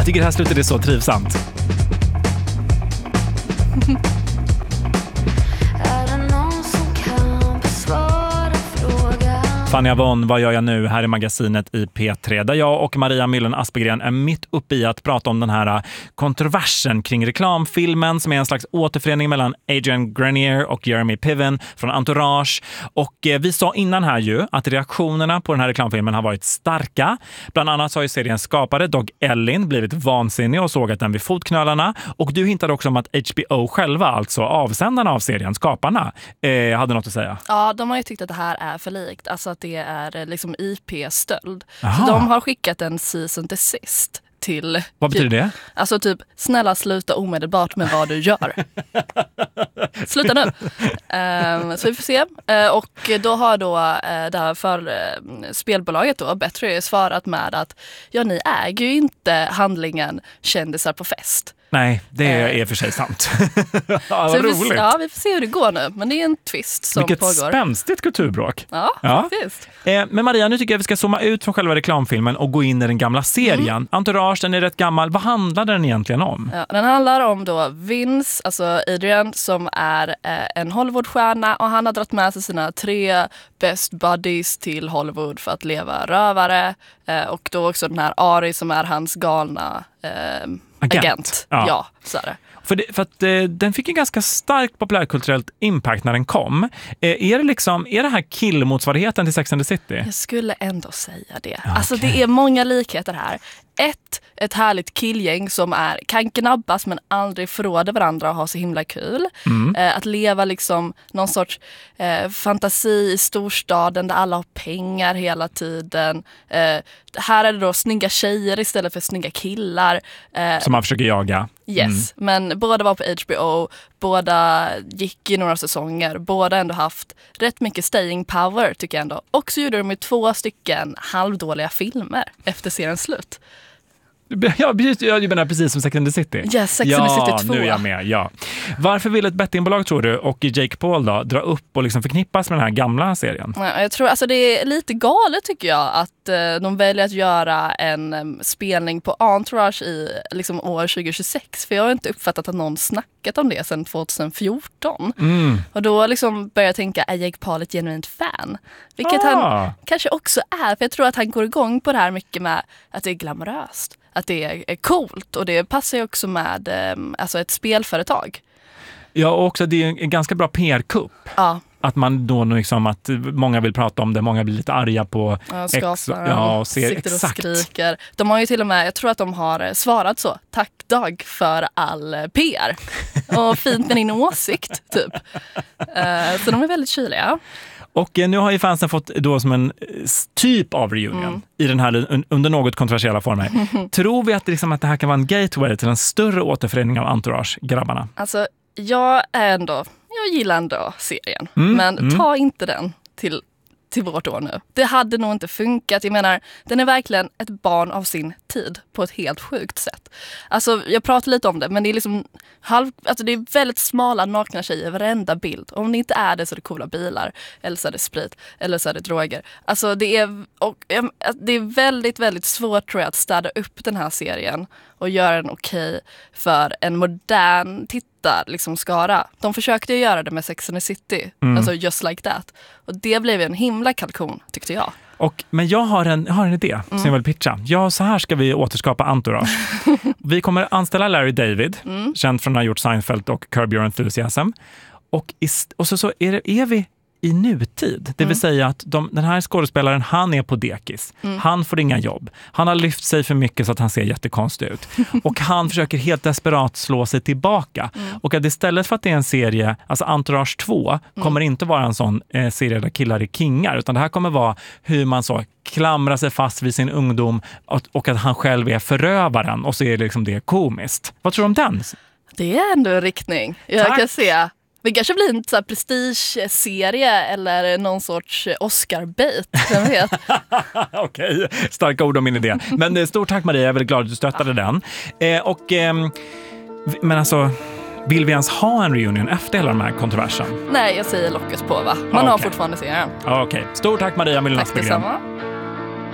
Jag tycker det här slutet är så trivsamt. Fania Von, vad gör jag nu? Här i magasinet i P3 där jag och Maria Myllen Aspegren är mitt uppe i att prata om den här kontroversen kring reklamfilmen som är en slags återförening mellan Adrian Grenier och Jeremy Piven från Entourage. Och vi sa innan här ju att reaktionerna på den här reklamfilmen har varit starka. Bland annat så har ju seriens skapare Doug Ellin blivit vansinnig och sågat den vid fotknölarna. Och du hintade också om att HBO själva, alltså avsändarna av serien, skaparna, hade något att säga. Ja, de har ju tyckt att det här är för likt. Alltså att det är liksom IP-stöld. Så de har skickat en season desist till... Vad betyder det? Alltså typ, snälla sluta omedelbart med vad du gör. Sluta nu. Så vi får se. Och då har det här för spelbolaget då, Bethry, svarat med att ja, ni äger ju inte handlingen kändisar på fest. Nej, det är för sig sant. Ja, vad roligt. Vi får se hur det går nu. Men det är en twist som Vilket pågår. Vilket spänstigt kulturbråk. Ja, faktiskt. Men Maria, nu tycker jag vi ska zooma ut från själva reklamfilmen och gå in i den gamla serien. Entourage, den är rätt gammal. Vad handlar den egentligen om? Ja, den handlar om då Vince, alltså Adrian, som är en Hollywoodstjärna och han har dragit med sig sina 3 best buddies till Hollywood för att leva rövare. Och då också den här Ari som är hans galna agent. Ja, så är det. För att den fick en ganska starkt populärkulturellt impact när den kom. Är det här killmotsvarigheten till Sex and the City? Jag skulle ändå säga det. Okay. Alltså det är många likheter här. Ett härligt killgäng som kan knabbas men aldrig förråda varandra och ha så himla kul. Att leva liksom någon sorts fantasi i storstaden där alla har pengar hela tiden. Här är det då snygga tjejer istället för snygga killar. Som man försöker jaga. Yes, men båda var på HBO, båda gick i några säsonger, båda ändå haft rätt mycket staying power tycker jag ändå. Och så gjorde de ju 2 stycken halvdåliga filmer efter seriens slut. Ja, jag menar precis som Sex and the City. Yes, Sex and the City 2. Nu är jag med, ja. Varför vill ett bettingbolag, tror du, och Jake Paul då, dra upp och liksom förknippas med den här gamla serien? Ja, jag tror, alltså det är lite galet tycker jag att de väljer att göra en spelning på Entourage i liksom år 2026. För jag har inte uppfattat att någon snackat om det sedan 2014. Och då liksom börjar jag tänka, är Jake Paul ett genuint fan? Vilket han kanske också är. För jag tror att han går igång på det här mycket med att det är glamoröst. Att det är coolt och det passar ju också med alltså ett spelföretag. Ja, och också det är en ganska bra PR-kupp. Ja. Att man då liksom, att många vill prata om det, många blir lite arga på och ser exakt. Och skriker. De har ju till och med, jag tror att de har svarat så, tack Dag för all PR. Och fint med din åsikt, typ. Så de är väldigt kyliga. Och nu har ju fansen fått då som en typ av reunion i den här under något kontroversiella former. Tror vi att det här kan vara en gateway till en större återförening av Entourage-grabbarna? Alltså, jag gillar ändå serien. Men ta inte den till vårt år nu. Det hade nog inte funkat. Jag menar, den är verkligen ett barn av sin tid på ett helt sjukt sätt. Alltså, jag pratar lite om det, men det är liksom det är väldigt smala, nakna tjejer i varenda bild. Om det inte är det så är det coola bilar, eller så är det sprit, eller så är det droger. Alltså, det är väldigt, väldigt svårt, tror jag, att städa upp den här serien och göra den okej för en modern liksom skara. De försökte ju göra det med Sex and the City, alltså Just Like That. Och det blev en himla kalkon, tyckte jag. Men jag har en idé som jag vill pitcha. Ja, så här ska vi återskapa Entourage. Vi kommer anställa Larry David, känd från att ha gjort Seinfeld och Curb Your Enthusiasm. Och så är vi i nutid. Det vill säga att den här skådespelaren, han är på dekis. Han får inga jobb. Han har lyft sig för mycket så att han ser jättekonstig ut. Och han försöker helt desperat slå sig tillbaka. Och att istället för att det är en serie, alltså Entourage 2, kommer inte vara en sån serie där killar är kingar. Utan det här kommer vara hur man så klamrar sig fast vid sin ungdom och att han själv är förövaren. Och så är liksom det komiskt. Vad tror du om den? Det är ändå en riktning. Jag kan se. Det kanske blir en så här prestige-serie eller någon sorts Oscar-bait, vem vet. Okej, starka ord om min idé. Men stort tack Maria, jag är väldigt glad att du stöttade den. Men alltså, vill vi ens ha en reunion efter hela den här kontroversen? Nej, jag säger locket på, va? Man har fortfarande serien. Okej, stort tack Maria Myllen Aspegren. Tack detsamma.